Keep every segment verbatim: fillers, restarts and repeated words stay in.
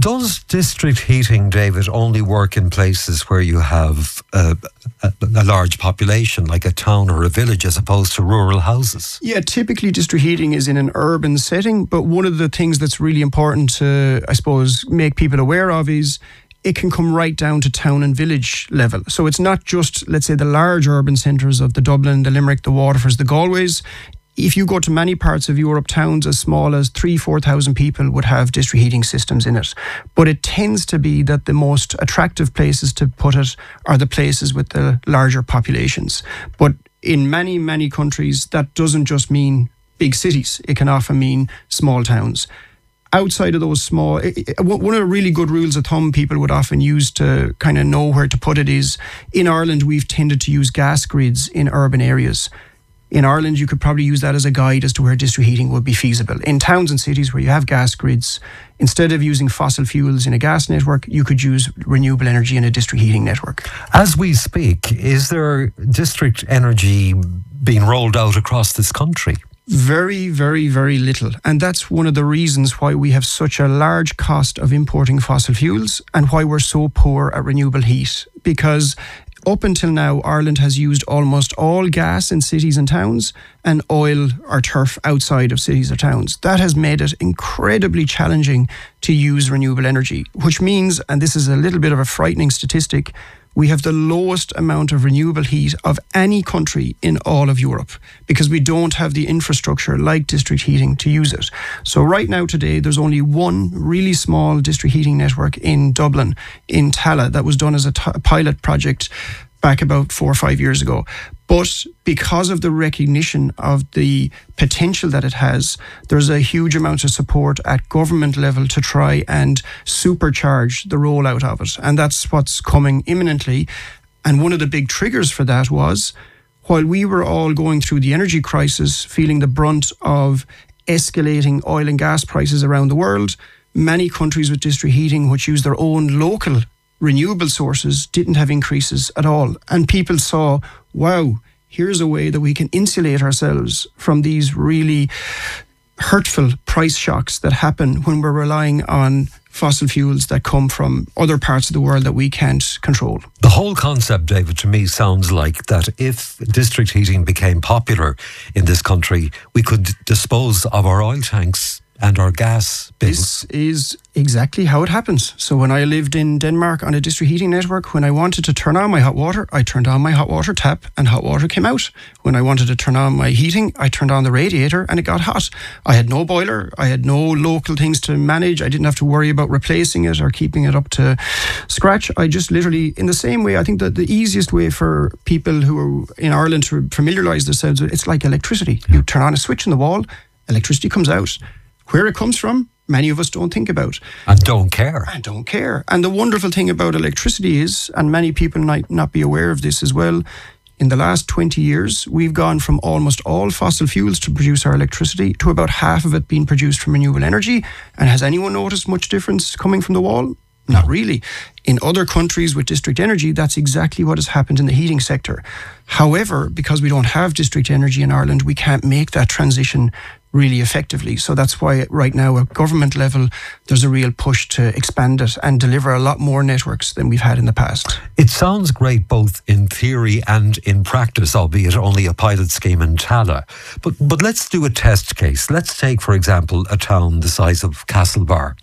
Does district heating, David, only work in places where you have uh, a, a large population, like a town or a village, as opposed to rural houses? Yeah, typically district heating is in an urban setting, but one of the things that's really important to, I suppose, make people aware of is it can come right down to town and village level. So it's not just, let's say, the large urban centres of the Dublin, the Limerick, the Waterfords, the Galways. If you go to many parts of Europe, towns as small as three, four thousand people would have district heating systems in it. But it tends to be that the most attractive places to put it are the places with the larger populations. But in many, many countries, that doesn't just mean big cities. It can often mean small towns. Outside of those small, one of the really good rules of thumb people would often use to kind of know where to put it is, in Ireland, we've tended to use gas grids in urban areas. In Ireland, you could probably use that as a guide as to where district heating would be feasible. In towns and cities where you have gas grids, instead of using fossil fuels in a gas network, you could use renewable energy in a district heating network. As we speak, is there district energy being rolled out across this country? Very, very, very little. And that's one of the reasons why we have such a large cost of importing fossil fuels and why we're so poor at renewable heat. Because up until now, Ireland has used almost all gas in cities and towns and oil or turf outside of cities or towns. That has made it incredibly challenging to use renewable energy, which means, and this is a little bit of a frightening statistic, we have the lowest amount of renewable heat of any country in all of Europe because we don't have the infrastructure like district heating to use it. So right now today, there's only one really small district heating network in Dublin, in Tallaght, that was done as a t- pilot project back about four or five years ago. But because of the recognition of the potential that it has, there's a huge amount of support at government level to try and supercharge the rollout of it. And that's what's coming imminently. And one of the big triggers for that was, while we were all going through the energy crisis, feeling the brunt of escalating oil and gas prices around the world, many countries with district heating, which use their own local renewable sources, didn't have increases at all. And people saw, wow, here's a way that we can insulate ourselves from these really hurtful price shocks that happen when we're relying on fossil fuels that come from other parts of the world that we can't control. The whole concept, David, to me sounds like that if district heating became popular in this country, we could dispose of our oil tanks and our gas bills. This is exactly how it happens. So when I lived in Denmark on a district heating network, when I wanted to turn on my hot water, I turned on my hot water tap and hot water came out. When I wanted to turn on my heating, I turned on the radiator and it got hot. I had no boiler. I had no local things to manage. I didn't have to worry about replacing it or keeping it up to scratch. I just literally, in the same way, I think that the easiest way for people who are in Ireland to familiarise themselves, it's like electricity. You turn on a switch in the wall, electricity comes out. Where it comes from, many of us don't think about. And don't care. And don't care. And the wonderful thing about electricity is, and many people might not be aware of this as well, in the last twenty years, we've gone from almost all fossil fuels to produce our electricity to about half of it being produced from renewable energy. And has anyone noticed much difference coming from the wall? Not really. In other countries with district energy, that's exactly what has happened in the heating sector. However, because we don't have district energy in Ireland, we can't make that transition really effectively. So that's why right now at government level, there's a real push to expand it and deliver a lot more networks than we've had in the past. It sounds great both in theory and in practice, albeit only a pilot scheme in Tallaght. But, but let's do a test case. Let's take, for example, a town the size of Castlebar.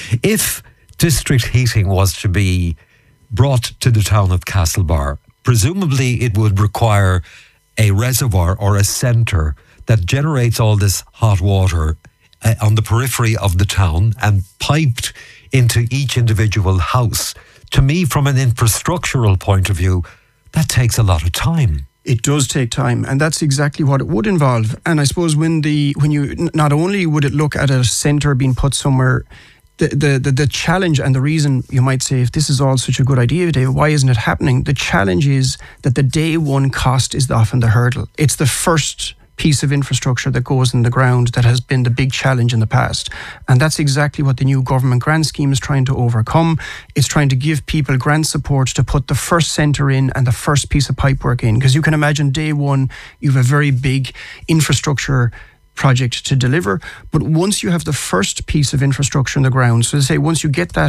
If district heating was to be brought to the town of Castlebar, presumably it would require a reservoir or a centre that generates all this hot water uh, on the periphery of the town and piped into each individual house. To me, from an infrastructural point of view, that takes a lot of time. It does take time, and that's exactly what it would involve. And I suppose when the when you not only would it look at a centre being put somewhere, the, the the the challenge and the reason you might say, if this is all such a good idea, Dave, why isn't it happening? The challenge is that the day one cost is often the hurdle. It's the first piece of infrastructure that goes in the ground that has been the big challenge in the past. And that's exactly what the new government grant scheme is trying to overcome. It's trying to give people grant support to put the first centre in and the first piece of pipework in. Because you can imagine day one, you have a very big infrastructure project to deliver. But once you have the first piece of infrastructure in the ground, so to say, once you get that